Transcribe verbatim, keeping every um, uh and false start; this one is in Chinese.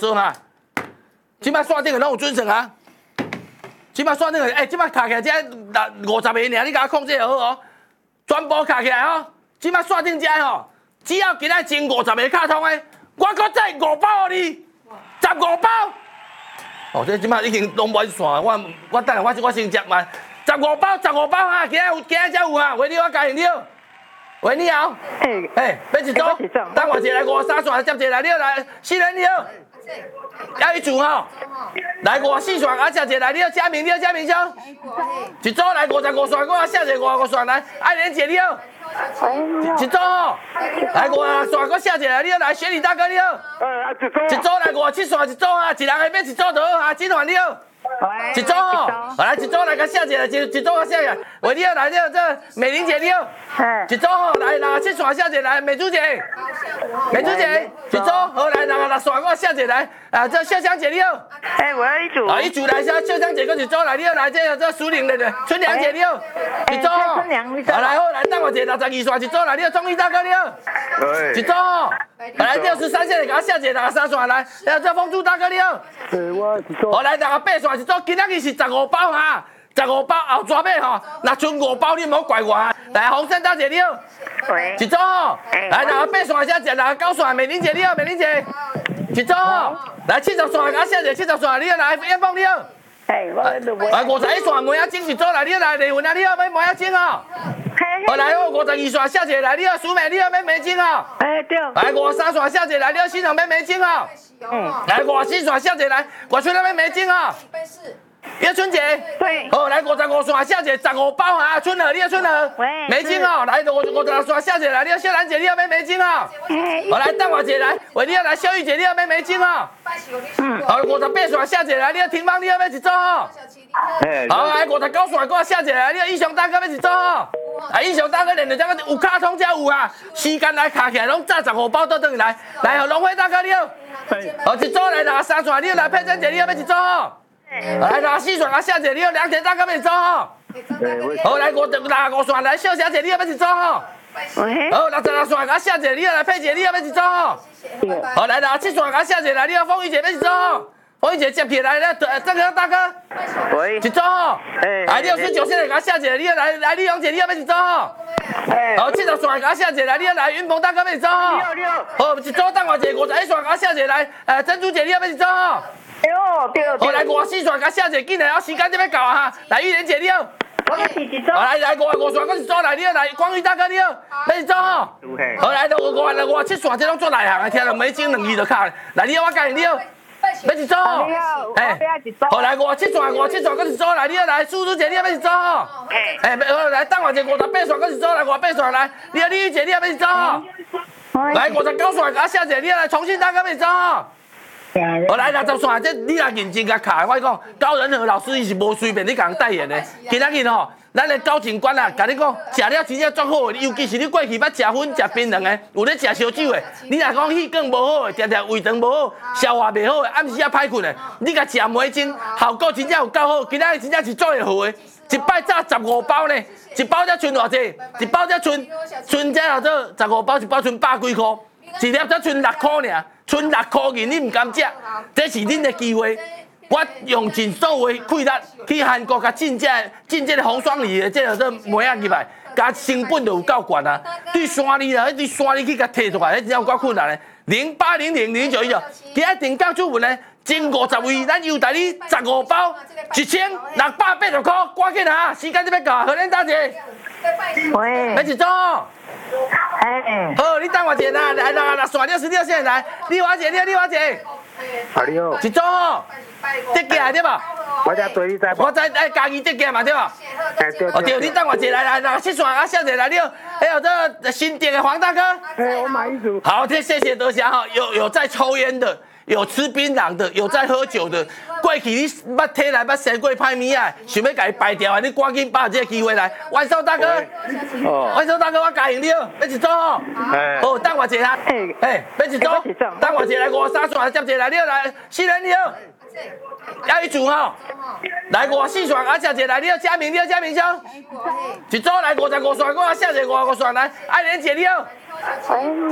说哈，即摆线顶个拢有准绳啊，即摆线顶个，哎，即摆卡起来只五十个尔，你甲我控制好哦，全部卡起来哦，即摆线顶只吼，只要今仔前五十个卡通的，我搁再五包你，十五包。哦，这即摆已经拢无线，我我等下我我先接嘛，十五包十五包哈，今仔有今仔才有哈，为你我加应了。喂，你好。 嘿， 哎，要一组，等我一来五三线，接一来，你好来，四人你好，要一组吼，来五四线，啊接一来，你好，嘉明你好，嘉明兄，一组来五十五线，我下一个五十五线来，爱莲姐你好，一组吼，来五十线，我下一个你好，来雪里大哥你好，一组来五七线，一组啊，一人下面一组就好啊，金环你好。一组吼，来一组来个下一个，一一组个下一个，喂你好，来你好，这美玲姐你好，一组吼，来六七线下一个来美珠姐，美珠姐，一组好来六六线我下一个来，啊这秀香姐你好， 哎我要一组， 啊一组来下秀香姐跟一组来你好来这个这苏玲的的春良姐你好，一组吼，啊来好来等我一个六十二线一组来你好钟义大哥你好，一组吼，来六十三线的给我下一个六十三线来，来这风珠大哥你好， 我一组， 好来六十八线。一组今仔日是十五包哈，十五包后抓尾吼，若剩五包你唔好怪我啊。来，洪胜大姐你好，一组吼，来六十八线下一六十九线美玲姐你好，美玲姐，一组吼，来七十线甲下一个七十线你好，来燕凤你好， 哎我来五十一线梅仔精一组来你好，来李云啊你好，买梅仔精哦，好来好五十二线下一个来你好，苏美你好，买梅精哦， 哎对， 来五十三线下一个来你好，新城买梅精哦。来五十四线下一个来，我春那边梅精哦。叶春姐， 对， 好来五十五线下一个十五包哈，春儿你好春儿，梅精哦，来五五十六线下一个来，你好秀兰姐你好买梅精哦。好来等我一下来，喂你好来秀玉姐你好买梅精哦。嗯，好五十八线下一个来，你好廷芳你好买一组哦。好来五十九线我下一个来，你好英雄大哥买一组哦。啊，英雄大哥连着这个有卡通才有啊，时间来卡起来拢炸十五包都等于来，来好龙辉大哥你好。好，一组来六十三线，你好来佩珍姐，你好要一组哦。来六十四线啊，小姐，你好梁田大哥要一组哦。好，来五六十五线来秀小姐，你好要一组哦。好，六十六线啊，小姐，你好来佩姐，你好要一组哦。好，来六十七线啊，小姐来，你好凤玉姐要一组哦。凤玉姐接起来了，郑哥大哥， 喂， 一组哦。来六十九线啊，小姐，你好来来丽蓉姐，你好要一组哦。好，七十线啊，小姐来，你好来云鹏大哥要一组哦。好，一组等我一下五十一线啊，小姐来，呃珍珠姐，你好要一组哦。 对哦对哦， 好来五十四线，甲小姐进来，我时间就要到啊哈！来玉莲姐你好， 我是一组， 来来五十五线，我是组来你好，来光宇大哥你好，要一组吼。好来到五五来五十七线，这拢做内行的，听到美金两字就卡。来你好，我教你好，要一组吼。 哎， 好来五十七线，五十七线，我是组来你好，来苏苏姐你好，要一组吼。哎，好来等我一下五十八线，我是组来五十八线来，你好李玉姐你好，要一组吼。来五十九线，甲小姐你好，来重庆大哥要一组吼。我来六十线，这你若认真甲卡，我讲高仁和老师伊是无随便你甲人代言的。今仔日吼，咱的高警官啊，甲你讲，食了真正足好的，尤其是你过去捌食薰、食槟榔的，有咧食烧酒的，你若讲气管无好的，常常胃肠无好，消化袂好的，暗时啊歹困的，你甲食梅精，效果真正有够好。今仔日真正是做会好的，一摆炸十五包呢，一包才剩偌济？一包才剩剩只叫做十五包，一包剩百几箍，一粒才剩六箍尔。剩六块银，你唔敢食，这是恁的机会。我用尽所有的气力去韩国甲进这进这个红双梨的这个做梅仔入来，甲成本就有够悬啊！对山梨啦，对山梨去甲摕出来，迄真正有够困难的。零八零零零九一九，今仔定价主文呢，前五十位，咱优待你十五包，一千六百八十块，赶紧啊！时间就要到，何恁大姐？ 喂， 要一组。 哎， 好，你等我一下啦，来来来，线六十六线来，丽华姐，你好，丽华姐， 啊你好， 一组哦，得价对吧？ 我才对你知我知爱家己得价嘛对吧？ 哎对哦对，你等我一下来来来，七线啊，小姐来你好，还有这新店的黄大哥， 哎我买一组， 好，谢谢谢多谢哈，有有在抽烟的。有吃槟榔的，有在喝酒的。过去你捌体内捌生过歹物啊，想要甲伊排掉，你赶紧把握这个机会来。万寿大哥， 哦， 万寿大哥，我答应你哦，要一组哦。 哎， 好，等我一下。 哎哎，要一组，等我一下来五十三线，接一来，你好来，四人你好，要一组吼。来五十四线，啊接一来，你好嘉明，你好嘉明兄。一组来五十五线，我下一个五十五线来，爱莲姐你好。